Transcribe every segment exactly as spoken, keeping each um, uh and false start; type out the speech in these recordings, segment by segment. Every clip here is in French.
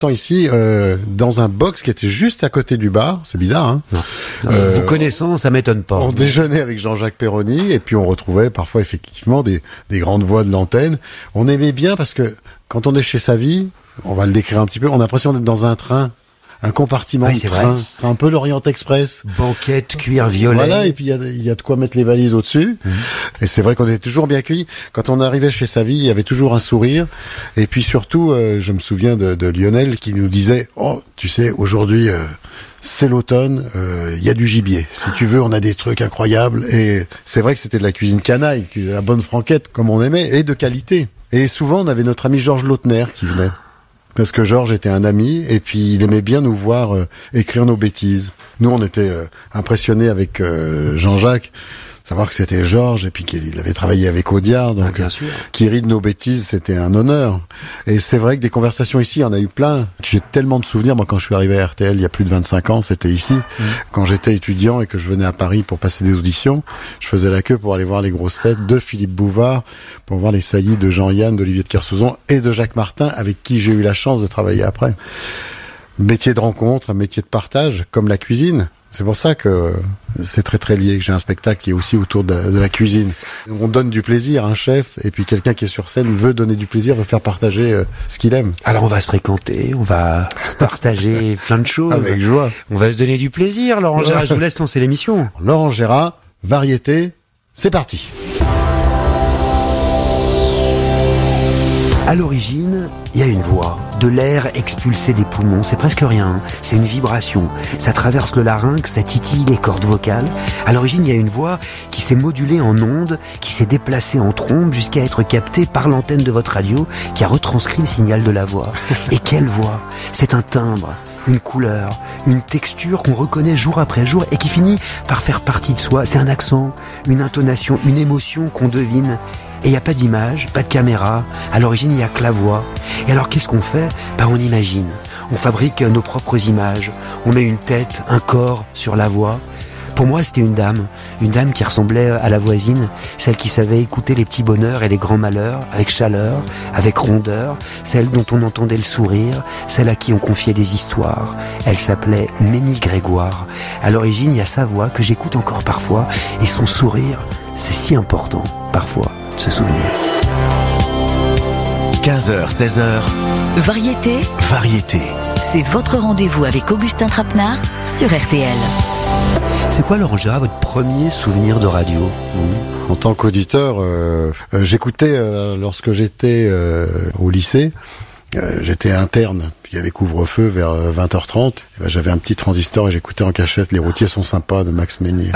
ici euh, dans un box qui était juste à côté du bar. C'est bizarre, hein. Non. Non, Euh, vous connaissant, ça m'étonne pas. On déjeunait avec Jean-Jacques Perroni et puis on retrouvait parfois effectivement des, des grandes voix de l'antenne. On aimait bien parce que quand on est chez Savy, on va le décrire un petit peu, on a l'impression d'être dans un train, un compartiment Oui, de c'est train, vrai. un peu l'Orient Express. Banquette, cuir violet. Voilà, et puis il y a, il y a de quoi mettre les valises au-dessus. Mmh. Et c'est vrai qu'on était toujours bien accueillis. Quand on arrivait chez Savy, il y avait toujours un sourire. Et puis surtout, euh, je me souviens de, de Lionel qui nous disait « Oh, tu sais, aujourd'hui, euh, c'est l'automne, il euh, y a du gibier. Si tu veux, on a des trucs incroyables. » Et c'est vrai que c'était de la cuisine canaille, la bonne franquette comme on aimait, et de qualité. Et souvent, on avait notre ami Georges Lautner qui venait. Parce que Georges était un ami, et puis il aimait bien nous voir euh, écrire nos bêtises. Nous, on était euh, impressionnés avec euh, Jean-Jacques, savoir que c'était Georges, et puis qu'il avait travaillé avec Audiard, donc ah, bien sûr. Qu'il rit de nos bêtises, c'était un honneur. Et c'est vrai que des conversations ici, il y en a eu plein. J'ai tellement de souvenirs. Moi, quand je suis arrivé à R T L il y a plus de vingt-cinq ans, c'était ici. Mmh. Quand j'étais étudiant et que je venais à Paris pour passer des auditions, je faisais la queue pour aller voir les grosses têtes de Philippe Bouvard, pour voir les saillies de Jean-Yann, d'Olivier de Kersauzon et de Jacques Martin, avec qui j'ai eu la chance de travailler après. Métier de rencontre, un métier de partage, comme la cuisine. C'est pour ça que c'est très très lié, que j'ai un spectacle qui est aussi autour de, de la cuisine. On donne du plaisir à un chef, et puis quelqu'un qui est sur scène veut donner du plaisir, veut faire partager euh, ce qu'il aime. Alors on va se fréquenter, on va se partager plein de choses. Avec joie. On va se donner du plaisir, Laurent Gérard. Je vous laisse lancer l'émission. Laurent Gérard, variété, c'est parti. À l'origine, il y a une voix, de l'air expulsé des poumons, c'est presque rien, c'est une vibration, ça traverse le larynx, ça titille les cordes vocales. À l'origine, il y a une voix qui s'est modulée en ondes, qui s'est déplacée en trombe jusqu'à être captée par l'antenne de votre radio, qui a retranscrit le signal de la voix. Et quelle voix? C'est un timbre, une couleur, une texture qu'on reconnaît jour après jour et qui finit par faire partie de soi. C'est un accent, une intonation, une émotion qu'on devine. Et il n'y a pas d'image, pas de caméra. À l'origine, il n'y a que la voix. Et alors, qu'est-ce qu'on fait? Ben, on imagine. On fabrique nos propres images. On met une tête, un corps sur la voix. Pour moi, c'était une dame. Une dame qui ressemblait à la voisine. Celle qui savait écouter les petits bonheurs et les grands malheurs, avec chaleur, avec rondeur. Celle dont on entendait le sourire. Celle à qui on confiait des histoires. Elle s'appelait Ménie Grégoire. À l'origine, il y a sa voix que j'écoute encore parfois. Et son sourire, c'est si important, parfois, de se souvenir. quinze heures, seize heures. Variété. Variété. C'est votre rendez-vous avec Augustin Trapenard sur R T L. C'est quoi, Laurent Gérard, votre premier souvenir de radio, vous ? En tant qu'auditeur, euh, euh, j'écoutais euh, lorsque j'étais euh, au lycée. Euh, j'étais interne, il y avait couvre-feu vers vingt heures trente. Et ben, j'avais un petit transistor et j'écoutais en cachette Les routiers sont sympas de Max Meignier.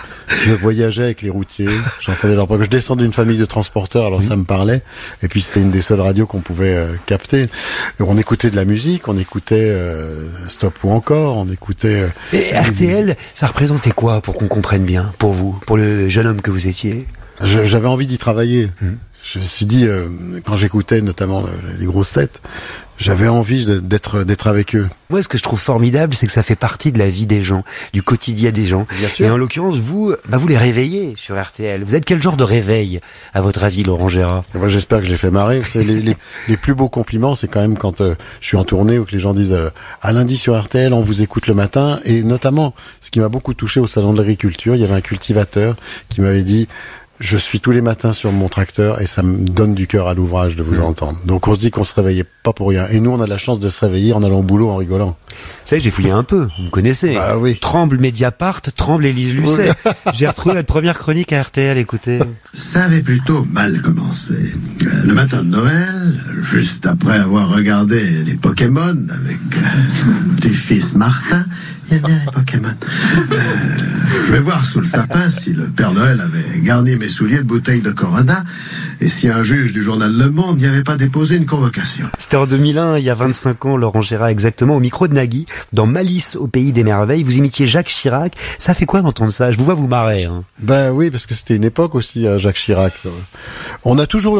Je voyageais avec les routiers, j'entendais leur je descendais d'une famille de transporteurs, alors mmh. ça me parlait. Et puis c'était une des seules radios qu'on pouvait euh, capter. Et on écoutait de la musique, on écoutait euh, Stop ou encore, on écoutait. Euh, Et R T L, ça représentait quoi pour qu'on comprenne bien, pour vous, pour le jeune homme que vous étiez ? je, J'avais envie d'y travailler. Mmh. Je me suis dit, euh, quand j'écoutais notamment les grosses têtes, j'avais envie d'être d'être avec eux. Moi, ce que je trouve formidable, c'est que ça fait partie de la vie des gens, du quotidien des gens. Bien sûr. Et en l'occurrence, vous, bah, vous les réveillez sur R T L. Vous êtes quel genre de réveil, à votre avis, Laurent Gérard ? Moi, j'espère que je l'ai fait marrer. C'est les, les, les plus beaux compliments, c'est quand même quand euh, je suis en tournée ou que les gens disent euh, à lundi sur R T L, on vous écoute le matin. Et notamment, ce qui m'a beaucoup touché au salon de l'agriculture, il y avait un cultivateur qui m'avait dit: je suis tous les matins sur mon tracteur et ça me donne du cœur à l'ouvrage de vous mmh. entendre. Donc on se dit qu'on se réveillait pas pour rien. Et nous, on a la chance de se réveiller en allant au boulot en rigolant. Vous savez, j'ai fouillé un peu, vous me connaissez. Bah oui. Tremble Mediapart, Tremble Élise Lucet. Oui. J'ai retrouvé votre première chronique à R T L, écoutez. Ça avait plutôt mal commencé. Le matin de Noël, juste après avoir regardé les Pokémon avec mon petit-fils Martin, il y a bien les Pokémon. Euh, je vais voir sous le sapin si le Père Noël avait garni mes souliers de bouteilles de Corona et si un juge du journal Le Monde n'y avait pas déposé une convocation. C'était en deux mille un, il y a vingt-cinq ans, Laurent Gérard, exactement, au micro de Nagui, dans Malice au pays des merveilles. Vous imitiez Jacques Chirac. Ça fait quoi d'entendre ça ? Je vous vois vous marrer. Hein. Ben oui, parce que c'était une époque aussi, Jacques Chirac. On a toujours eu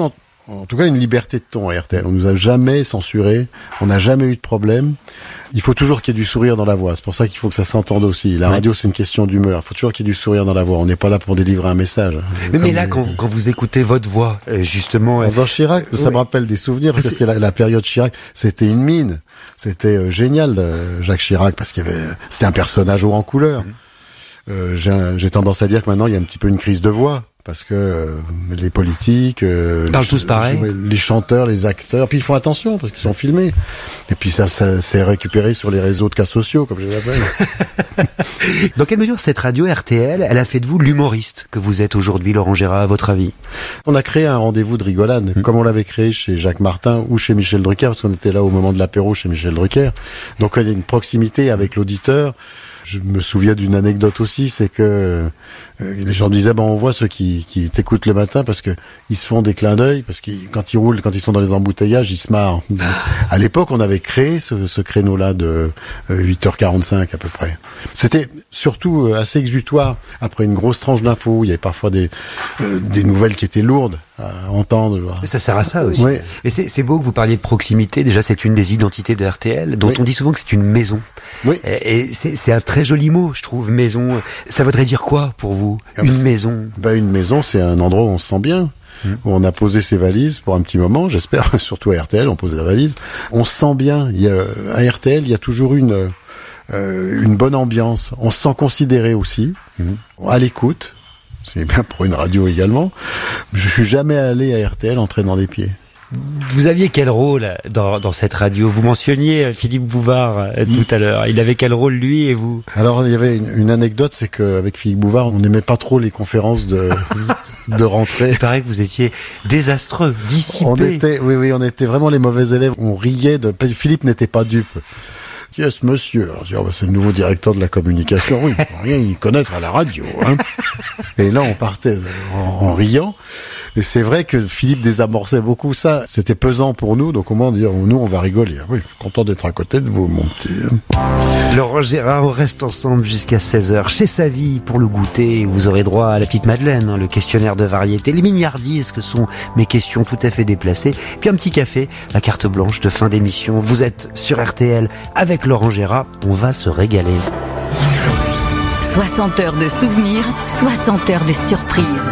en tout cas une liberté de ton à R T L. On nous a jamais censuré, on n'a jamais eu de problème. Il faut toujours qu'il y ait du sourire dans la voix. C'est pour ça qu'il faut que ça s'entende aussi. La radio, c'est une question d'humeur. Il faut toujours qu'il y ait du sourire dans la voix. On n'est pas là pour délivrer un message. Mais, mais là, les... quand, quand vous écoutez votre voix, justement... En faisant Chirac, ça oui. me rappelle des souvenirs, parce que c'était la, la période Chirac. C'était une mine. C'était euh, génial, euh, Jacques Chirac, parce qu'il y avait, c'était un personnage haut en couleur. Euh, j'ai, j'ai tendance à dire que maintenant, il y a un petit peu une crise de voix. Parce que euh, les politiques, euh, parlent les, tous pareil. Les chanteurs, les acteurs, puis ils font attention parce qu'ils sont filmés. Et puis ça, ça c'est récupéré sur les réseaux de cas sociaux, comme je les appelle. Dans quelle mesure cette radio R T L, elle a fait de vous l'humoriste que vous êtes aujourd'hui, Laurent Gérard, à votre avis? On a créé un rendez-vous de rigolade, mmh. comme on l'avait créé chez Jacques Martin ou chez Michel Drucker, parce qu'on était là au moment de l'apéro chez Michel Drucker. Donc il y a une proximité avec l'auditeur. Je me souviens d'une anecdote aussi, c'est que euh, les gens disaient, ben on voit ceux qui, qui t'écoutent le matin parce que ils se font des clins d'œil, parce que quand ils roulent, quand ils sont dans les embouteillages, ils se marrent. Donc, à l'époque, on avait créé ce, ce créneau-là de euh, huit heures quarante-cinq à peu près. C'était surtout euh, assez exutoire. Après une grosse tranche d'infos, il y avait parfois des euh, des nouvelles qui étaient lourdes à entendre. Ça sert à ça aussi. Oui. Mais c'est, c'est beau que vous parliez de proximité. Déjà, c'est une des identités de R T L, dont oui. on dit souvent que c'est une maison. Oui. Et, et c'est, c'est un très joli mot, je trouve, maison. Ça voudrait dire quoi pour vous, ah, une maison? Bah, une maison, c'est un endroit où on se sent bien. Mmh. Où on a posé ses valises pour un petit moment, j'espère, surtout à R T L, on pose la valise. On se sent bien. Il y a, à R T L, il y a toujours une, euh, une bonne ambiance. On se sent considéré aussi, mmh. à l'écoute. C'est bien pour une radio également. Je suis jamais allé à R T L en traînant des pieds. Vous aviez quel rôle dans, dans cette radio? Vous mentionniez Philippe Bouvard euh, mmh. tout à l'heure. Il avait quel rôle, lui, et vous? Alors, il y avait une, une anecdote, c'est qu'avec Philippe Bouvard, on n'aimait pas trop les conférences de, de rentrée. Il paraît que vous étiez désastreux, dissipé. On était, oui, oui, on était vraiment les mauvais élèves. On riait de... Philippe n'était pas dupe. Yes, monsieur. Alors, je dis, oh, bah, c'est le nouveau directeur de la communication. Oui, il faut rien y connaître à la radio, hein. Et là, on partait en, en riant. Et c'est vrai que Philippe désamorçait beaucoup ça. C'était pesant pour nous, donc au moins, dire, nous, on va rigoler. Oui, je suis content d'être à côté de vous, mon petit. Laurent Gérard, on reste ensemble jusqu'à seize heures. Chez Savy, pour le goûter, vous aurez droit à la petite Madeleine, hein, le questionnaire de variété, les milliardises que sont mes questions tout à fait déplacées, puis un petit café, la carte blanche de fin d'émission. Vous êtes sur R T L avec Laurent Gérard, on va se régaler. soixante heures de souvenirs, soixante heures de surprises.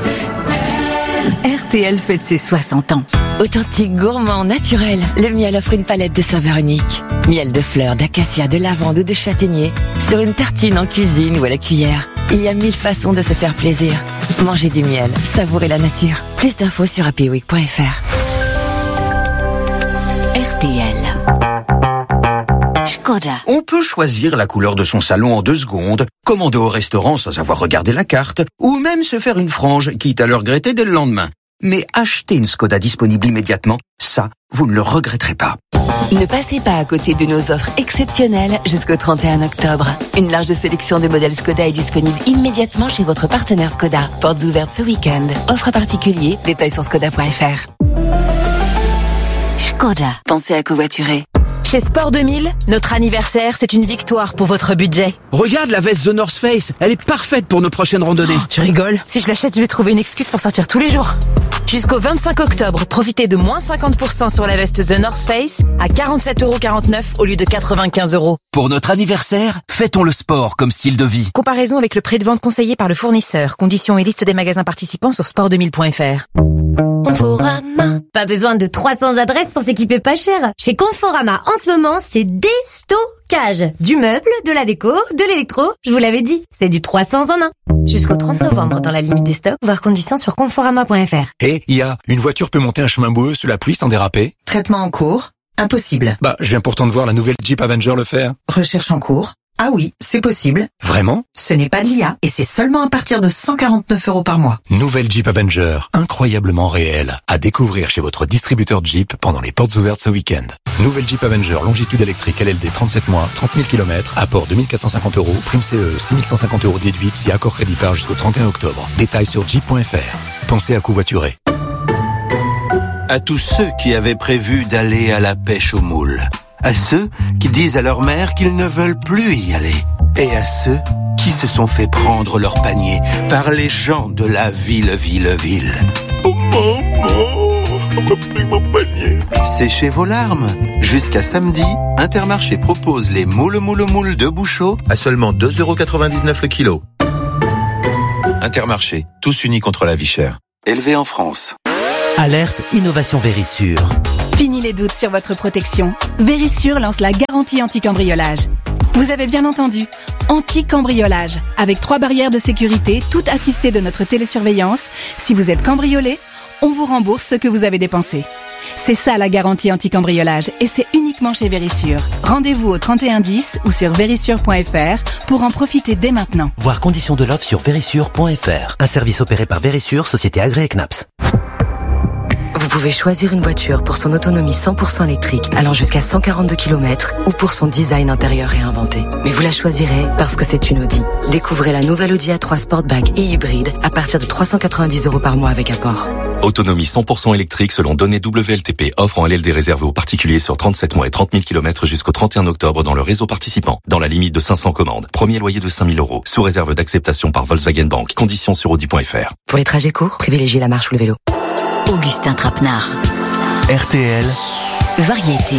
R T L fête ses soixante ans. Authentique, gourmand, naturel, le miel offre une palette de saveurs uniques. Miel de fleurs, d'acacia, de lavande ou de châtaignier. Sur une tartine en cuisine ou à la cuillère. Il y a mille façons de se faire plaisir. Mangez du miel, savourez la nature. Plus d'infos sur happy week point f r. R T L. Skoda. On peut choisir la couleur de son salon en deux secondes, commander au restaurant sans avoir regardé la carte, ou même se faire une frange, quitte à le regretter dès le lendemain. Mais acheter une Skoda disponible immédiatement, ça, vous ne le regretterez pas. Ne passez pas à côté de nos offres exceptionnelles jusqu'au trente et un octobre. Une large sélection de modèles Skoda est disponible immédiatement chez votre partenaire Skoda. Portes ouvertes ce week-end. Offre particulier, détails sur skoda point f r. Skoda. Pensez à covoiturer. Chez Sport deux mille, notre anniversaire, c'est une victoire pour votre budget. Regarde la veste The North Face, elle est parfaite pour nos prochaines randonnées. Oh, tu rigoles? Si je l'achète, je vais trouver une excuse pour sortir tous les jours. Jusqu'au vingt-cinq octobre, profitez de moins cinquante pour cent sur la veste The North Face à quarante-sept euros quarante-neuf au lieu de quatre-vingt-quinze euros. Pour notre anniversaire, fêtons le sport comme style de vie. Comparaison avec le prix de vente conseillé par le fournisseur. Conditions et liste des magasins participants sur sport deux mille point f r. Conforama. Pas besoin de trois cents adresses pour s'équiper pas cher. Chez Conforama, en ce moment, c'est déstockage. Du meuble, de la déco, de l'électro. Je vous l'avais dit, c'est du trois cents en un. Jusqu'au trente novembre dans la limite des stocks, voir conditions sur conforama point f r. Et il y a une voiture peut monter un chemin boueux sous la pluie sans déraper. Traitement en cours. Impossible. Bah, je viens pourtant de voir la nouvelle Jeep Avenger le faire. Recherche en cours. Ah oui, c'est possible. Vraiment? Ce n'est pas de l'I A et c'est seulement à partir de cent quarante-neuf euros par mois. Nouvelle Jeep Avenger, incroyablement réelle. À découvrir chez votre distributeur Jeep pendant les portes ouvertes ce week-end. Nouvelle Jeep Avenger, longitude électrique L L D trente-sept mois, trente mille kilomètres, apport deux mille quatre cent cinquante euros, prime C E, six mille cent cinquante euros déduite si accord crédit par jusqu'au trente et un octobre. Détails sur jeep point f r. Pensez à covoiturer. À tous ceux qui avaient prévu d'aller à la pêche aux moules. À ceux qui disent à leur mère qu'ils ne veulent plus y aller. Et à ceux qui se sont fait prendre leur panier par les gens de la ville, ville, ville. Oh maman, j'en peux plus mon poignet. Séchez vos larmes. Jusqu'à samedi, Intermarché propose les moules moules moules de Bouchot à seulement deux euros quatre-vingt-dix-neuf le kilo. Intermarché, tous unis contre la vie chère. Élevé en France. Alerte Innovation Vérissure. Fini les doutes sur votre protection. Vérissure lance la garantie anti-cambriolage. Vous avez bien entendu, anti-cambriolage. Avec trois barrières de sécurité, toutes assistées de notre télésurveillance. Si vous êtes cambriolé, on vous rembourse ce que vous avez dépensé. C'est ça la garantie anti-cambriolage et c'est uniquement chez Vérissure. Rendez-vous au trente et un dix ou sur vérissure point f r pour en profiter dès maintenant. Voir conditions de l'offre sur vérissure point f r. Un service opéré par Vérissure, société agréée C N A P S. Vous pouvez choisir une voiture pour son autonomie cent pour cent électrique allant jusqu'à cent quarante-deux kilomètres ou pour son design intérieur réinventé. Mais vous la choisirez parce que c'est une Audi. Découvrez la nouvelle Audi A trois Sportback et hybride à partir de trois cent quatre-vingt-dix euros par mois avec apport. Autonomie cent pour cent électrique selon données W L T P, offre en L L D réservé aux particuliers sur trente-sept mois et trente mille kilomètres jusqu'au trente et un octobre dans le réseau participant, dans la limite de cinq cents commandes. Premier loyer de cinq mille euros, sous réserve d'acceptation par Volkswagen Bank. Conditions sur audi point f r. Pour les trajets courts, privilégiez la marche ou le vélo. Augustin Trapenard. R T L. Variété.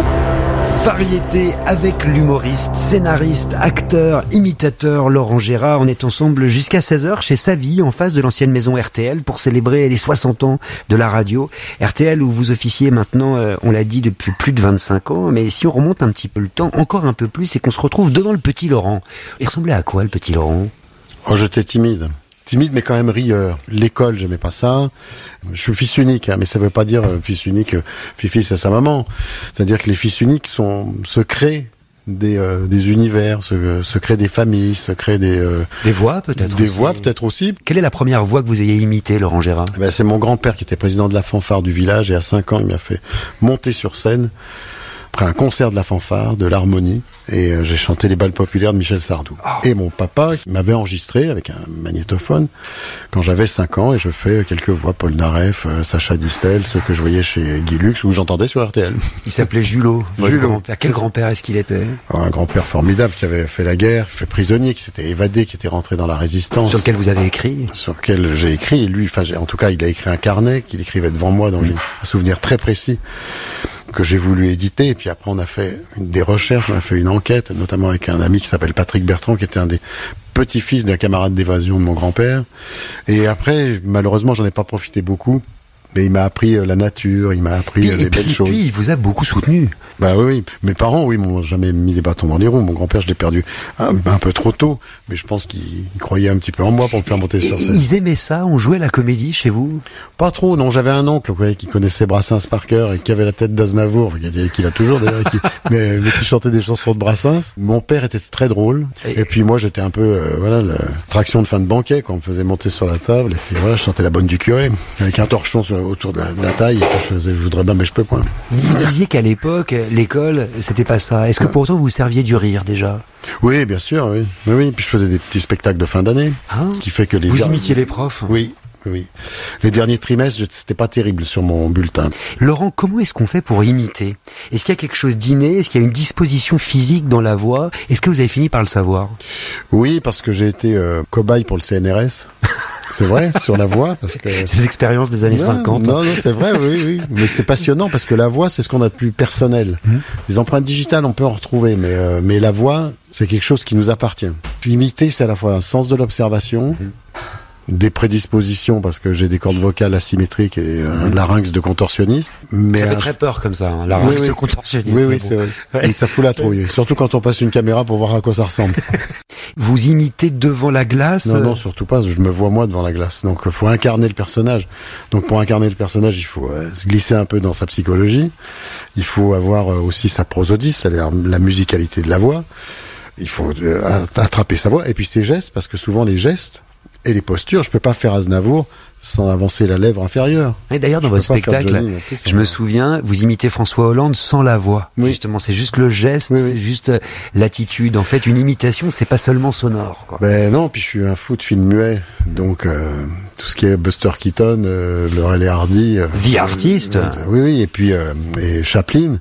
Variété avec l'humoriste, scénariste, acteur, imitateur Laurent Gérard. On est ensemble jusqu'à seize heures chez Savy, en face de l'ancienne maison R T L, pour célébrer les soixante ans de la radio. R T L où vous officiez maintenant, euh, on l'a dit, depuis plus de vingt-cinq ans. Mais si on remonte un petit peu le temps, encore un peu plus, c'est qu'on se retrouve devant le petit Laurent. Il ressemblait à quoi, le petit Laurent? Oh, j'étais timide. Timide, mais quand même rieur. L'école, j'aimais pas ça. Je suis fils unique, hein, mais ça veut pas dire euh, fils unique, euh, fils à sa maman. C'est-à-dire que les fils uniques sont, se créent des, euh, des univers, se, se créent des familles, se créent des... Euh, des voix, peut-être Des aussi. voix, peut-être aussi. Quelle est la première voix que vous ayez imitée, Laurent Gérard? Ben, c'est mon grand-père qui était président de la fanfare du village, et à cinq ans, il m'a fait monter sur scène après un concert de la fanfare, de l'harmonie, et euh, j'ai chanté les bals populaires de Michel Sardou. Oh. Et mon papa m'avait enregistré avec un magnétophone quand j'avais cinq ans, et je fais quelques voix, Paul Naref, euh, Sacha Distel, ceux que je voyais chez Guy Lux, ou j'entendais sur R T L. Il s'appelait Julot. Julot. Grand-père. Quel grand-père est-ce qu'il était? Oh, un grand-père formidable qui avait fait la guerre, fait prisonnier, qui s'était évadé, qui était rentré dans la résistance. Sur lequel vous avez écrit? Sur lequel j'ai écrit, et lui, enfin, en tout cas, il a écrit un carnet qu'il écrivait devant moi, dont j'ai un souvenir très précis, que j'ai voulu éditer, et puis après on a fait des recherches, on a fait une enquête, notamment avec un ami qui s'appelle Patrick Bertrand, qui était un des petits-fils d'un camarade d'évasion de mon grand-père. Et après, malheureusement, j'en ai pas profité beaucoup, mais il m'a appris la nature, il m'a appris puis, les et belles puis, choses. Et puis, il vous a beaucoup soutenu. Bah oui, oui. Mes parents, oui, m'ont jamais mis des bâtons dans les roues. Mon grand-père, je l'ai perdu un, un peu trop tôt, mais je pense qu'il croyait un petit peu en moi pour me faire monter sur scène. Ils aimaient ça? On jouait la comédie chez vous? Pas trop, non. J'avais un oncle, ouais, qui connaissait Brassens par cœur et qui avait la tête d'Aznavour, qu'il a toujours d'ailleurs, qui, mais, mais qui chantait des chansons de Brassens. Mon père était très drôle, et, et puis moi, j'étais un peu, euh, voilà, la traction de fin de banquet, quand on me faisait monter sur la table, et puis voilà, je chantais la bonne du curé, avec un torchon sur, autour de la, de la taille, et puis je faisais, je voudrais bien, mais je peux pas. Vous disiez qu'à l'époque, l'école, c'était pas ça. Est-ce que pour autant vous serviez du rire déjà? Oui, bien sûr, oui. Oui, oui. Puis je faisais des petits spectacles de fin d'année, hein, qui fait que les vous imitiez les profs? Oui. Oui. Les derniers trimestres, c'était pas terrible sur mon bulletin. Laurent, comment est-ce qu'on fait pour imiter? Est-ce qu'il y a quelque chose d'inné? Est-ce qu'il y a une disposition physique dans la voix? Est-ce que vous avez fini par le savoir? Oui, parce que j'ai été euh, cobaye pour le C N R S. C'est vrai, sur la voix, parce que... Ces expériences des années non, cinquante. Non, non, c'est vrai, oui, oui. Mais c'est passionnant, parce que la voix, c'est ce qu'on a de plus personnel. Mmh. Les empreintes digitales, on peut en retrouver, mais, euh, mais la voix, c'est quelque chose qui nous appartient. Puis imiter, c'est à la fois un sens de l'observation, mmh. des prédispositions, parce que j'ai des cordes vocales asymétriques et un larynx de contorsionniste. Mais ça fait un... très peur comme ça, un larynx oui, oui. de contorsionniste. Oui, oui, c'est vrai. Ouais. Et ça fout la trouille. Surtout quand on passe une caméra pour voir à quoi ça ressemble. Vous imitez devant la glace? Non, non, surtout pas. Je me vois moi devant la glace. Donc, il faut incarner le personnage. Donc, pour incarner le personnage, il faut euh, se glisser un peu dans sa psychologie. Il faut avoir euh, aussi sa prosodie, c'est-à-dire la musicalité de la voix. Il faut euh, attraper sa voix. Et puis ses gestes, parce que souvent les gestes et les postures, je peux pas faire Aznavour sans avancer la lèvre inférieure. Et d'ailleurs, dans votre spectacle, Johnny, plus, je me souviens, vous imitez François Hollande sans la voix. Oui. Justement, c'est juste le geste, oui, oui. c'est juste l'attitude. En fait, une imitation, c'est pas seulement sonore, quoi. Ben non, puis je suis un fou de film muet. Donc, euh, tout ce qui est Buster Keaton, euh, Laurel et Hardy. Euh, The Artist. Euh, oui, oui, et puis, euh, et Chaplin.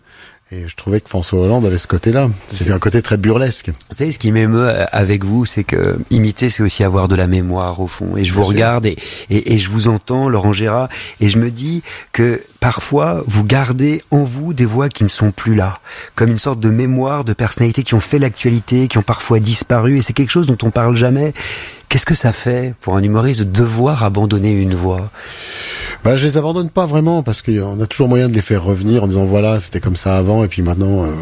Et je trouvais que François Hollande avait ce côté-là. C'était un côté très burlesque. Vous savez, ce qui m'émeut avec vous, c'est que imiter, c'est aussi avoir de la mémoire, au fond. Et je vous Bien regarde et, et, et je vous entends, Laurent Gérard, et je me dis que parfois, vous gardez en vous des voix qui ne sont plus là. Comme une sorte de mémoire de personnalités qui ont fait l'actualité, qui ont parfois disparu. Et c'est quelque chose dont on parle jamais. Qu'est-ce que ça fait pour un humoriste de devoir abandonner une voix? Bah, je les abandonne pas vraiment parce qu'on a toujours moyen de les faire revenir en disant voilà, c'était comme ça avant et puis maintenant. Euh...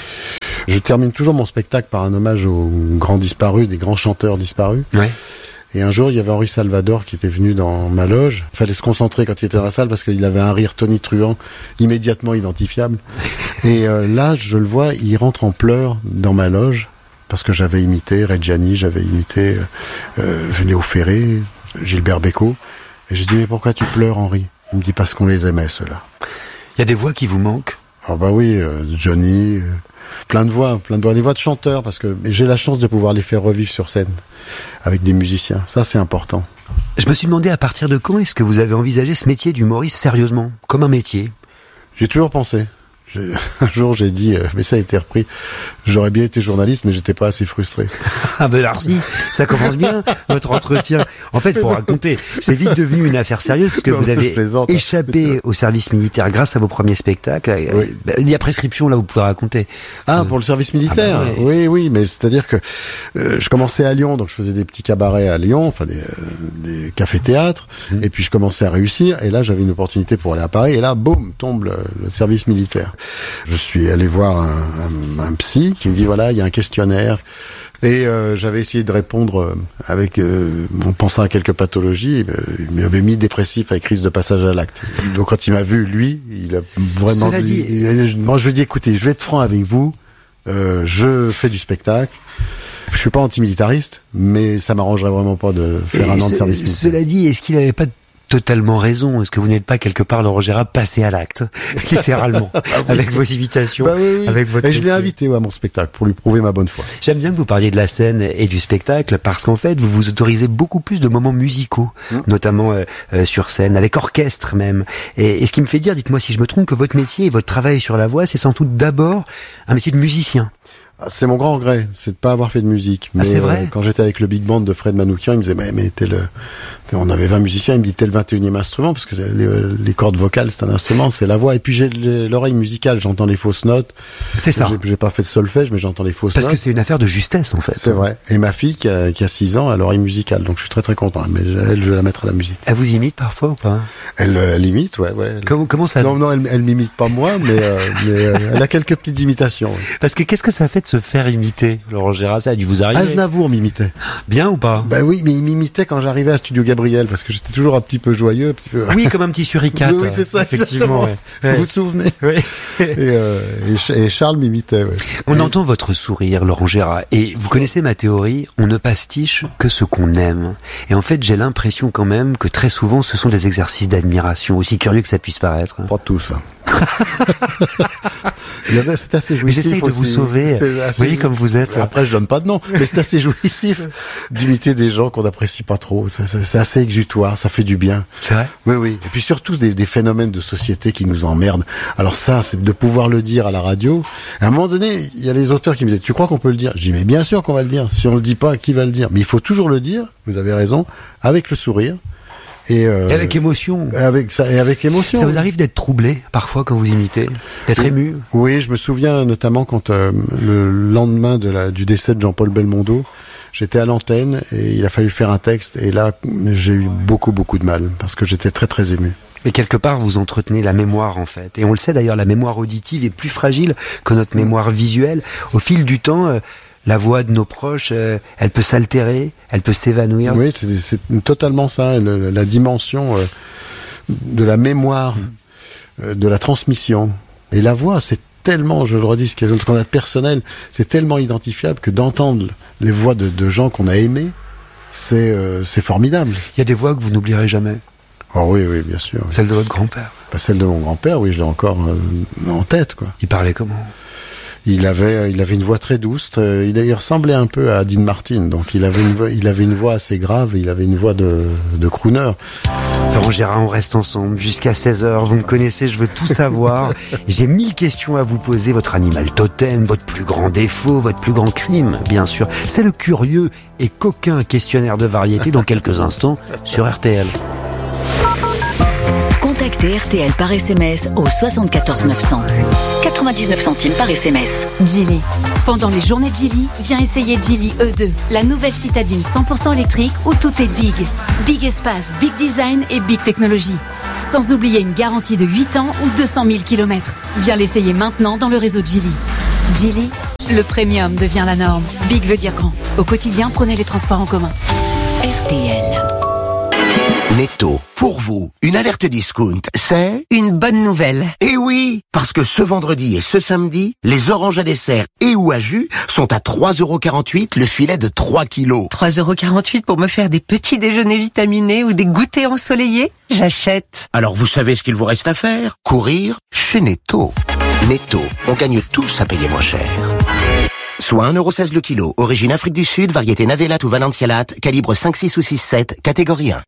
Je termine toujours mon spectacle par un hommage aux grands disparus, des grands chanteurs disparus. Ouais. Et un jour, il y avait Henri Salvador qui était venu dans ma loge. Il fallait se concentrer quand il était dans la salle parce qu'il avait un rire tonitruant, immédiatement identifiable. Et euh, là, je le vois, il rentre en pleurs dans ma loge. Parce que j'avais imité Reggiani, j'avais imité euh, Léo Ferré, Gilbert Bécaud. Et je dis, mais pourquoi tu pleures, Henri? Il me dit, parce qu'on les aimait, ceux-là. Il y a des voix qui vous manquent? Ah bah oui, euh, Johnny, euh, plein de voix, plein de voix, des voix de chanteurs, parce que j'ai la chance de pouvoir les faire revivre sur scène avec des musiciens. Ça, c'est important. Je me suis demandé à partir de quand est-ce que vous avez envisagé ce métier d'humoriste sérieusement, comme un métier? J'ai toujours pensé. J'ai, un jour, j'ai dit, euh, mais ça a été repris, j'aurais bien été journaliste, mais j'étais pas assez frustré. Ah ben alors si, ça commence bien, votre entretien. En fait, faut raconter, c'est vite devenu une affaire sérieuse, parce que non, vous avez plaisante, échappé au service militaire grâce à vos premiers spectacles. Oui. Il y a prescription, là, vous pouvez raconter. Ah, euh... pour le service militaire? Ah ben, ouais. Oui, oui, mais c'est-à-dire que euh, je commençais à Lyon, donc je faisais des petits cabarets à Lyon, enfin des, euh, des cafés-théâtres, mmh. et puis je commençais à réussir, et là, j'avais une opportunité pour aller à Paris, et là, boum, tombe le, le service militaire. Je suis allé voir un, un, un psy qui me dit voilà, il y a un questionnaire et euh, j'avais essayé de répondre avec euh, en pensant à quelques pathologies. Euh, il m'avait mis dépressif avec risque de passage à l'acte. Donc quand il m'a vu, lui, il a vraiment. Cela dit, il, moi je lui ai dit écoutez, je vais être franc avec vous. Euh, je fais du spectacle. Je suis pas antimilitariste, mais ça m'arrangerait vraiment pas de faire et un an ce, de service militaire. Cela dit, est-ce qu'il n'avait pas totalement raison? Est-ce que vous n'êtes pas quelque part, Laurent Gérard, passé à l'acte, littéralement, ah oui. avec vos invitations, bah oui, oui. avec votre. Et je l'ai invité ouais, à mon spectacle pour lui prouver ma bonne foi. J'aime bien que vous parliez de la scène et du spectacle parce qu'en fait, vous vous autorisez beaucoup plus de moments musicaux, mmh. notamment euh, euh, sur scène, avec orchestre même. Et, et ce qui me fait dire, dites-moi si je me trompe, que votre métier et votre travail sur la voix, c'est sans doute d'abord un métier de musicien. C'est mon grand regret, c'est de pas avoir fait de musique. Mais ah, c'est vrai. Euh, quand j'étais avec le big band de Fred Manoukian, il me disait mais mais t'es le, on avait vingt musiciens, il me dit t'es le vingt et unième instrument parce que les, les cordes vocales c'est un instrument, c'est la voix. Et puis j'ai l'oreille musicale, j'entends les fausses notes. C'est ça. J'ai, j'ai pas fait de solfège, mais j'entends les fausses parce notes. Parce que c'est une affaire de justesse en fait. C'est vrai. Et ma fille qui a, qui a six ans a l'oreille musicale, donc je suis très très content. Mais elle, je vais la mettre à la musique. Elle vous imite parfois ou pas? Elle, elle imite, ouais, ouais. Elle... Comment comment ça? Non non, elle, elle m'imite pas moi, mais euh, mais euh, elle a quelques petites imitations. Ouais. Parce que qu'est-ce que ça fait de se faire imiter? Laurent Gérard, ça a dû vous arriver. Aznavour m'imitait. Bien ou pas? Ben oui, mais il m'imitait quand j'arrivais à Studio Gabriel, parce que j'étais toujours un petit peu joyeux. Un petit peu... Oui, comme un petit suricate. Oui, c'est ça, effectivement. Ouais. Ouais. Vous vous souvenez? Oui. et, euh, et, et Charles m'imitait. Ouais. On et... entend votre sourire, Laurent Gérard, et vous connaissez ma théorie, on ne pastiche que ce qu'on aime. Et en fait, j'ai l'impression quand même que très souvent, ce sont des exercices d'admiration, aussi curieux que ça puisse paraître. Pas tout ça. C'est assez jouissif. Mais j'essaye de aussi. vous sauver. Vous voyez comme vous êtes. Après, je donne pas de nom, mais c'est assez jouissif d'imiter des gens qu'on n'apprécie pas trop. C'est, c'est, c'est assez exutoire, ça fait du bien. C'est vrai? Oui, oui. Et puis surtout des, des phénomènes de société qui nous emmerdent. Alors ça, c'est de pouvoir le dire à la radio. À un moment donné, il y a les auteurs qui me disaient, tu crois qu'on peut le dire? Je dis, mais bien sûr qu'on va le dire. Si on le dit pas, qui va le dire? Mais il faut toujours le dire. Vous avez raison. Avec le sourire. Et, euh, et avec émotion. Avec ça, et avec émotion. Ça vous arrive d'être troublé parfois quand vous imitez, d'être oui, ému? Oui, je me souviens notamment quand euh, le lendemain de la, du décès de Jean-Paul Belmondo, j'étais à l'antenne et il a fallu faire un texte et là j'ai eu beaucoup beaucoup de mal parce que j'étais très très ému. Mais quelque part, vous entretenez la mémoire, en fait. Et on le sait d'ailleurs, la mémoire auditive est plus fragile que notre mémoire visuelle. Au fil du temps, euh, la voix de nos proches, euh, elle peut s'altérer, elle peut s'évanouir. Oui, c'est, c'est totalement ça, le, la dimension euh, de la mémoire, euh, de la transmission. Et la voix, c'est tellement, je le redis, ce qu'on a de personnel, c'est tellement identifiable que d'entendre les voix de, de gens qu'on a aimés, c'est, euh, c'est formidable. Il y a des voix que vous n'oublierez jamais. Oh oui, oui, bien sûr. Celle de votre grand-père. Pas celle de mon grand-père, oui, je l'ai encore euh, en tête, quoi. Il parlait comment? Il avait, il avait une voix très douce. Très, il, il ressemblait un peu à Dean Martin. Donc il avait une voix, il avait une voix assez grave. Il avait une voix de, de crooner. Laurent Gérard, on reste ensemble jusqu'à seize heures. Vous me connaissez, je veux tout savoir. J'ai mille questions à vous poser. Votre animal totem, votre plus grand défaut, votre plus grand crime, bien sûr. C'est le curieux et coquin questionnaire de variété dans quelques instants sur R T L. Contactez R T L par S M S au soixante-quatorze neuf cents. quatre-vingt-dix-neuf centimes par S M S. Geely. Pendant les journées Geely, viens essayer Geely E deux, la nouvelle citadine cent pour cent électrique où tout est big. Big espace, big design et big technologie. Sans oublier une garantie de huit ans ou deux cent mille kilomètres. Viens l'essayer maintenant dans le réseau Geely. Geely, le premium devient la norme. Big veut dire grand. Au quotidien, prenez les transports en commun. R T L. Netto, pour vous, une alerte discount, c'est une bonne nouvelle. Eh oui, parce que ce vendredi et ce samedi, les oranges à dessert et ou à jus sont à trois euros quarante-huit le filet de trois kilos. trois euros quarante-huit pour me faire des petits déjeuners vitaminés ou des goûters ensoleillés? J'achète. Alors vous savez ce qu'il vous reste à faire? Courir chez Netto. Netto, on gagne tous à payer moins cher. Soit un euro seize le kilo, origine Afrique du Sud, variété Navelat ou Valencialat, calibre cinq, six ou six, sept, catégorie un.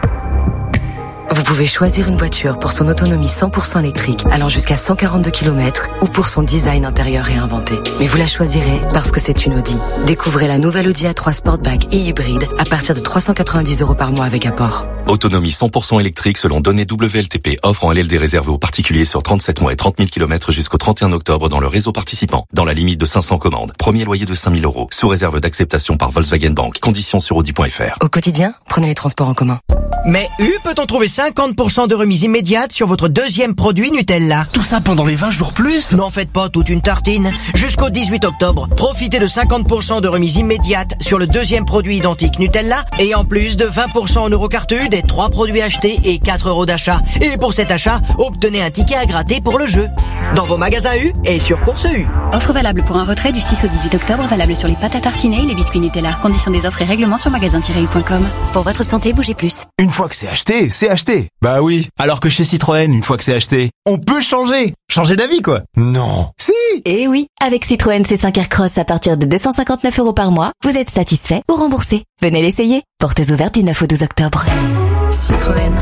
Vous pouvez choisir une voiture pour son autonomie cent pour cent électrique allant jusqu'à cent quarante-deux kilomètres ou pour son design intérieur réinventé. Mais vous la choisirez parce que c'est une Audi. Découvrez la nouvelle Audi A trois Sportback et hybride à partir de trois cent quatre-vingt-dix euros par mois avec apport. Autonomie cent pour cent électrique selon données W L T P. Offre en L L D réservée aux particuliers sur trente-sept mois et trente mille kilomètres jusqu'au trente et un octobre dans le réseau participant. Dans la limite de cinq cents commandes. Premier loyer de cinq mille euros. Sous réserve d'acceptation par Volkswagen Bank. Conditions sur audi point f r. Au quotidien, prenez les transports en commun. Mais U peut-on trouver cinquante pour cent de remise immédiate sur votre deuxième produit Nutella? Tout ça pendant les vingt jours plus? N'en faites pas toute une tartine. Jusqu'au dix-huit octobre, profitez de cinquante pour cent de remise immédiate sur le deuxième produit identique Nutella et en plus de vingt pour cent en Eurocartu des trois produits achetés et quatre euros d'achat. Et pour cet achat, obtenez un ticket à gratter pour le jeu. Dans vos magasins U et sur Course U. Offre valable pour un retrait du six au dix-huit octobre, valable sur les pâtes à tartiner et les biscuits Nutella. Conditions des offres et règlements sur magasin tiret u point com. Pour votre santé, bougez plus. Une fois que c'est acheté, c'est acheté. Bah oui. Alors que chez Citroën, une fois que c'est acheté, on peut changer. Changer d'avis, quoi. Non. Si. Eh oui. Avec Citroën C cinq Aircross à partir de deux cent cinquante-neuf euros par mois, vous êtes satisfait ou remboursé. Venez l'essayer. Portes ouvertes du neuf au douze octobre. Citroën.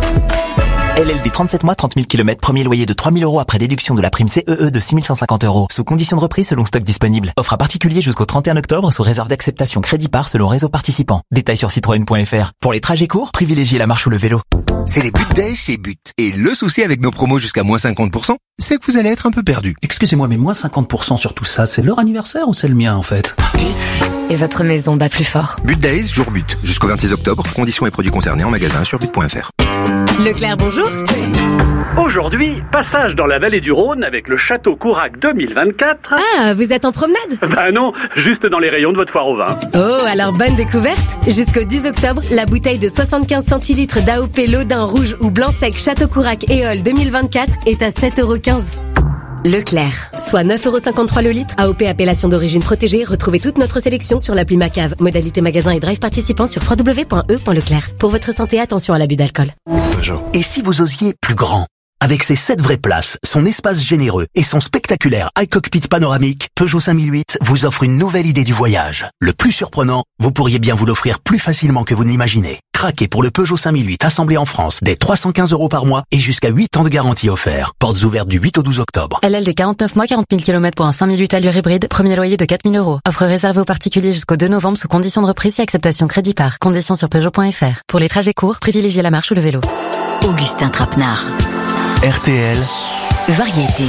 L L D trente-sept mois, trente mille kilomètres, premier loyer de trois mille euros après déduction de la prime C E E de six mille cent cinquante euros. Sous condition de reprise selon stock disponible. Offre à particulier jusqu'au trente et un octobre sous réserve d'acceptation crédit par selon réseau participant. Détails sur citroën point f r. Pour les trajets courts, privilégiez la marche ou le vélo. C'est les But Days chez But. Et le souci avec nos promos jusqu'à moins cinquante pour cent, c'est que vous allez être un peu perdu. Excusez-moi, mais moins cinquante pour cent sur tout ça, c'est leur anniversaire ou c'est le mien en fait? But. Et votre maison bat plus fort. But Days, jour But. Jusqu'au vingt-six octobre, conditions et produits concernés en magasin sur but point f r. Leclerc, bonjour. Aujourd'hui, passage dans la vallée du Rhône avec le Château Courac deux mille vingt-quatre. Ah, vous êtes en promenade? Bah non, juste dans les rayons de votre foire au vin. Oh, alors bonne découverte. Jusqu'au dix octobre, la bouteille de soixante-quinze centilitres d'A O P Lodin rouge ou blanc sec Château Courac Éole deux mille vingt-quatre est à sept euros quinze. Leclerc, soit neuf euros cinquante-trois le litre. A O P appellation d'origine protégée. Retrouvez toute notre sélection sur l'appli Macave. Modalité magasin et drive participant sur w w w point e point leclerc. Pour votre santé, attention à l'abus d'alcool. Peugeot. Et si vous osiez plus grand? Avec ses sept vraies places, son espace généreux et son spectaculaire iCockpit panoramique, Peugeot cinq mille huit vous offre une nouvelle idée du voyage. Le plus surprenant, vous pourriez bien vous l'offrir plus facilement que vous ne l'imaginez. Craquez pour le Peugeot cinq mille huit assemblé en France dès trois cent quinze euros par mois et jusqu'à huit ans de garantie offert. Portes ouvertes du huit au douze octobre. L L D quarante-neuf mois, quarante mille kilomètres pour un cinq mille huit allure hybride, premier loyer de quatre mille euros. Offre réservée aux particuliers jusqu'au deux novembre sous condition de reprise et acceptation crédit par. Conditions sur peugeot point f r. Pour les trajets courts, privilégiez la marche ou le vélo. Augustin Trapenard. R T L. Variété.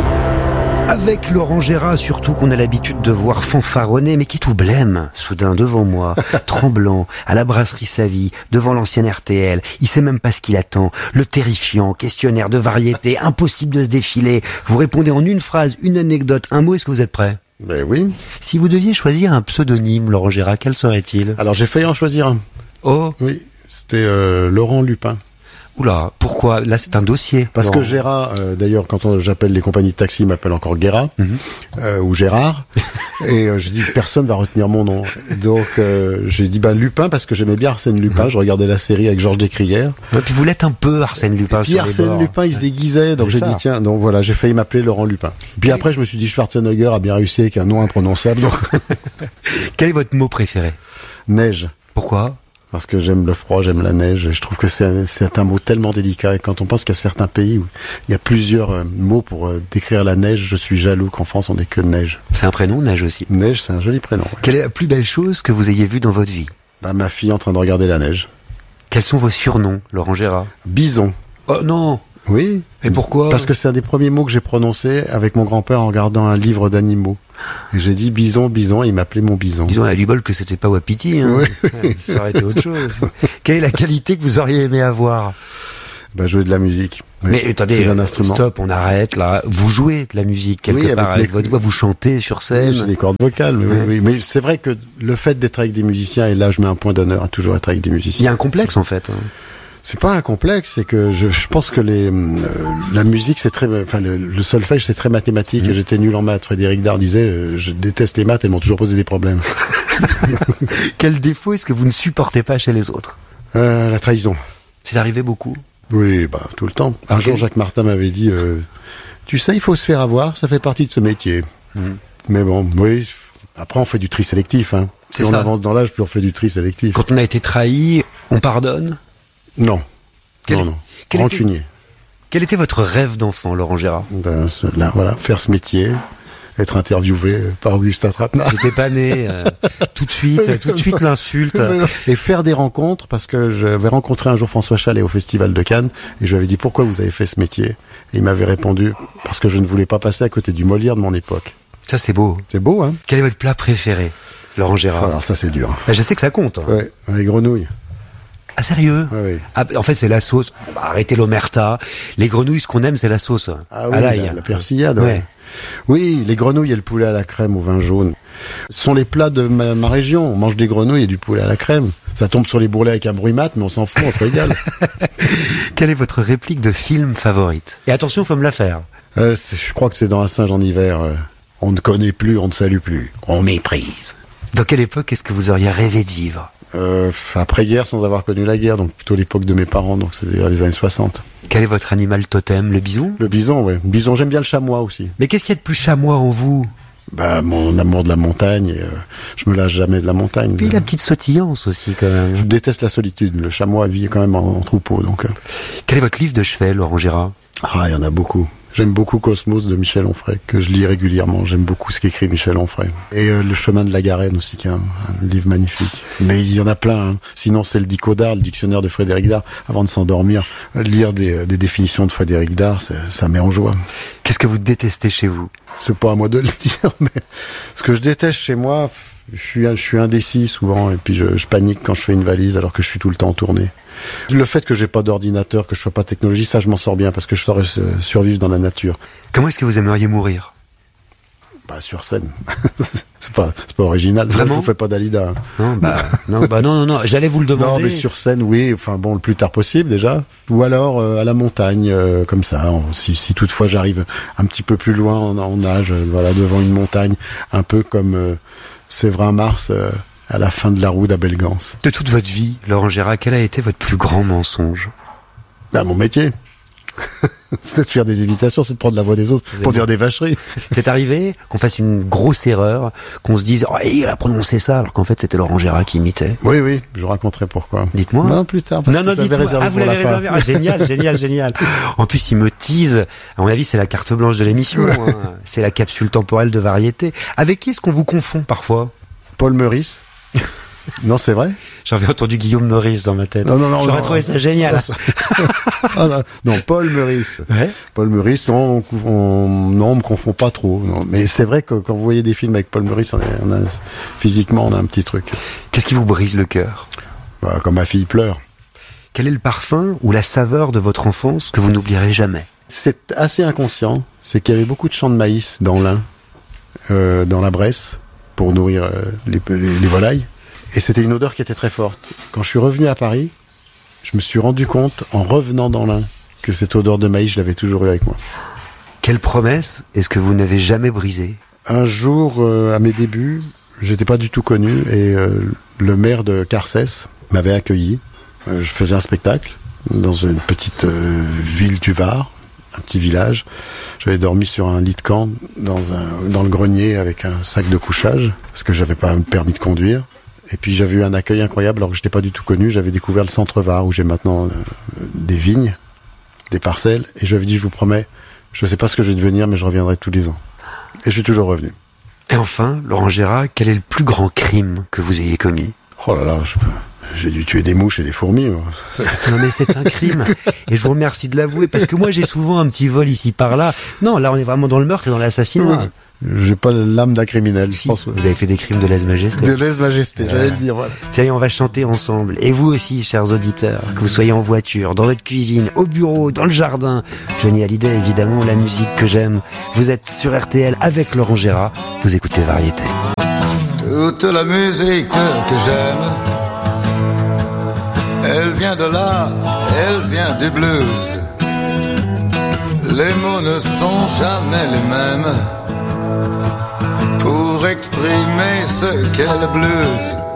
Avec Laurent Gérard, surtout qu'on a l'habitude de voir fanfaronner, mais qui tout blême, soudain devant moi, tremblant, à la brasserie Savy, devant l'ancienne R T L. Il sait même pas ce qu'il attend. Le terrifiant questionnaire de variété, impossible de se défiler. Vous répondez en une phrase, une anecdote, un mot. Est-ce que vous êtes prêt? Ben oui. Si vous deviez choisir un pseudonyme, Laurent Gérard, quel serait-il? Alors j'ai failli en choisir un. Oh. Oui, c'était euh, Laurent Lupin. Oula, pourquoi? Là, c'est un dossier. Parce Laurent. que Gérard, euh, d'ailleurs, quand on, j'appelle les compagnies de taxi, ils m'appellent encore Guéra, mm-hmm. euh, ou Gérard. Et euh, je dis, personne va retenir mon nom. Donc, euh, j'ai dit, ben, Lupin, parce que j'aimais bien Arsène Lupin. Mm-hmm. Je regardais la série avec Georges Descrières. Et puis vous l'êtes un peu, Arsène Lupin. Et puis Arsène Lupin, il se déguisait. Donc, c'est j'ai ça. dit, tiens, donc voilà, j'ai failli m'appeler Laurent Lupin. Puis après, je me suis dit, Schwarzenegger a bien réussi avec un nom imprononçable. Donc... Quel est votre mot préféré? Neige. Pourquoi? Parce que j'aime le froid, j'aime la neige. Je trouve que c'est un, c'est un mot tellement délicat. Et quand on pense qu'il y a certains pays où il y a plusieurs euh, mots pour euh, décrire la neige, je suis jaloux qu'en France on n'ait que neige. C'est un prénom, Neige aussi. Neige, c'est un joli prénom. Ouais. Quelle est la plus belle chose que vous ayez vue dans votre vie? Bah, ma fille en train de regarder la neige. Quels sont vos surnoms, Laurent Gérard? Bison. Oh non. Oui. Et pourquoi? Parce que c'est un des premiers mots que j'ai prononcé avec mon grand-père en regardant un livre d'animaux. Et j'ai dit bison, bison, et il m'appelait mon bison. Disons, il a du bol que c'était pas Wapiti, hein. Oui. Ouais, ça aurait été autre chose. Quelle est la qualité que vous auriez aimé avoir? Bah, jouer de la musique. Oui. Mais attendez, un instrument. Stop, on arrête là. Vous jouez de la musique quelque oui, part avec, avec votre voix, vous chantez sur scène. Oui, j'ai des cordes vocales, mais, ouais. oui, oui. Mais c'est vrai que le fait d'être avec des musiciens, et là je mets un point d'honneur à toujours être avec des musiciens. Il y a un complexe en fait. C'est pas un complexe, c'est que je, je pense que les, euh, la musique c'est très, enfin le, le solfège c'est très mathématique. Mmh. Et j'étais nul en maths. Frédéric Dard disait, euh, je déteste les maths, elles m'ont toujours posé des problèmes. Quel défaut est-ce que vous ne supportez pas chez les autres? euh, La trahison. C'est arrivé beaucoup? Oui, bah tout le temps. Un okay. jour, Jacques Martin m'avait dit, euh, tu sais, il faut se faire avoir, ça fait partie de ce métier. Mmh. Mais bon, oui. Après, on fait du tri sélectif. Hein. Plus on avance dans l'âge, plus on fait du tri sélectif. Quand on a été trahi, on pardonne? Non. Quel, non, non. Quel Rancunier. Était, quel était votre rêve d'enfant, Laurent Gérard? Ben, là, voilà, faire ce métier, être interviewé par Augustin Trapenard. J'étais pas né, euh, tout de suite, tout de suite l'insulte. Et faire des rencontres, parce que j'avais rencontré un jour François Chalet au Festival de Cannes, et je lui avais dit, pourquoi vous avez fait ce métier? Et il m'avait répondu, parce que je ne voulais pas passer à côté du Molière de mon époque. Ça, c'est beau. C'est beau, hein? Quel est votre plat préféré, Laurent Gérard? Alors ça, c'est dur. Ben, je sais que ça compte. Hein. Ouais, les grenouilles. Ah, sérieux? Oui, oui. Ah, en fait, c'est la sauce. Bon, bah, arrêtez l'omerta. Les grenouilles, ce qu'on aime, c'est la sauce. Ah oui, à l'ail. La, la persillade. Ouais. Ouais. Oui, les grenouilles et le poulet à la crème au vin jaune. Ce sont les plats de ma, ma région. On mange des grenouilles et du poulet à la crème. Ça tombe sur les bourrelets avec un bruit mat, mais on s'en fout, on se régale. Quelle est votre réplique de film favorite? Et attention, faut me la faire. Euh, je crois que c'est dans Un singe en hiver. Euh, on ne connaît plus, on ne salue plus. On méprise. Dans quelle époque est-ce que vous auriez rêvé de vivre? Euh, après-guerre, sans avoir connu la guerre, donc plutôt l'époque de mes parents, donc c'est les années soixante. Quel est votre animal totem, le bison? Le bison, oui. Bison, j'aime bien le chamois aussi. Mais qu'est-ce qu'il y a de plus chamois en vous? Bah, mon amour de la montagne, et, euh, je me lâche jamais de la montagne. Puis la petite sautillance aussi, quand même. Je déteste la solitude. Le chamois vit quand même en, en troupeau, donc. Euh... Quel est votre livre de chevet, Laurent Gérard? Ah, il y en a beaucoup. J'aime beaucoup Cosmos de Michel Onfray, que je lis régulièrement. J'aime beaucoup ce qu'écrit Michel Onfray. Et euh, Le chemin de la Garenne aussi, qui est un, un livre magnifique. Mais il y en a plein. Hein. Sinon, c'est le Dicodard, le dictionnaire de Frédéric Dard. Avant de s'endormir, lire des, des définitions de Frédéric Dard, ça met en joie. Qu'est-ce que vous détestez chez vous? C'est pas à moi de le dire, mais ce que je déteste chez moi, je suis, je suis indécis souvent, et puis je, je panique quand je fais une valise alors que je suis tout le temps en tournée. Le fait que j'ai pas d'ordinateur, que je sois pas technologie, ça je m'en sors bien parce que je saurais survivre dans la nature. Comment est-ce que vous aimeriez mourir? Bah sur scène. c'est pas c'est pas original. Vraiment? Je vous fais pas Dalida. Non bah non bah non non non, j'allais vous le demander. Non mais sur scène oui, enfin bon le plus tard possible déjà. Ou alors euh, à la montagne euh, comme ça. En, si, si toutefois j'arrive un petit peu plus loin en, en âge, euh, voilà devant une montagne, un peu comme euh, Séverin Mars. Euh, à la fin de la roue d'Abel Gans. De toute votre vie, Laurent Gérard, quel a été votre plus grand mensonge? Bah, mon métier. C'est de faire des imitations, c'est de prendre la voix des autres Vous pour dire des vacheries. C'est arrivé qu'on fasse une grosse erreur, qu'on se dise, oh, il a prononcé ça, alors qu'en fait c'était Laurent Gérard qui imitait. Oui, oui, je raconterai pourquoi. Dites-moi. Non, plus tard. Parce non, non, dites-moi. Ah, vous l'avez réservé. Ah, génial, génial, génial. En plus, il me tease. À mon avis, c'est la carte blanche de l'émission. Hein. C'est la capsule temporelle de variété. Avec qui est-ce qu'on vous confond parfois? Paul Meurice. Non, c'est vrai. J'avais entendu Guillaume Meurice dans ma tête. Non, non, non. J'aurais non, trouvé non, ça génial. Ah, non, non, Paul Meurice. Ouais. Paul Meurice, non, on, on, non, on me confond pas trop. Non. Mais c'est vrai que quand vous voyez des films avec Paul Meurice, on a, on a, physiquement, on a un petit truc. Qu'est-ce qui vous brise le cœur? Bah, quand ma fille pleure. Quel est le parfum ou la saveur de votre enfance que vous n'oublierez jamais? C'est assez inconscient. C'est qu'il y avait beaucoup de champs de maïs dans l'Ain, euh, dans la Bresse, pour nourrir euh, les, les, les volailles. Et c'était une odeur qui était très forte. Quand je suis revenu à Paris, je me suis rendu compte, en revenant dans l'Ain, que cette odeur de maïs, je l'avais toujours eu avec moi. Quelle promesse est-ce que vous n'avez jamais brisée ? Un jour, euh, à mes débuts, j'étais pas du tout connu et euh, le maire de Carcès m'avait accueilli. Euh, je faisais un spectacle dans une petite euh, ville du Var, un petit village. J'avais dormi sur un lit de camp dans un dans le grenier avec un sac de couchage parce que j'avais pas un permis de conduire. Et puis j'avais eu un accueil incroyable alors que j'étais pas du tout connu. J'avais découvert le centre Var où j'ai maintenant euh, des vignes, des parcelles. Et je lui avais dit, je vous promets, je sais pas ce que je vais devenir, mais je reviendrai tous les ans. Et je suis toujours revenu. Et enfin, Laurent Gérard, quel est le plus grand crime que vous ayez commis ? Oh là là, je peux... j'ai dû tuer des mouches et des fourmis. Moi. Non mais c'est un crime. Et je vous remercie de l'avouer, parce que moi j'ai souvent un petit vol ici par là. Non, là on est vraiment dans le meurtre et dans l'assassinat. Ouais. J'ai pas l'âme d'un criminel. Si, je pense. Vous avez fait des crimes de lèse-majesté. De lèse-majesté, j'allais le dire, voilà. Tiens, on va chanter ensemble. Et vous aussi, chers auditeurs, que vous soyez en voiture, dans votre cuisine, au bureau, dans le jardin. Johnny Hallyday, évidemment, la musique que j'aime. Vous êtes sur R T L avec Laurent Gérard. Vous écoutez Variété. Toute la musique que j'aime, elle vient de là, elle vient du blues. Les mots ne sont jamais les mêmes pour exprimer ce qu'est le blues.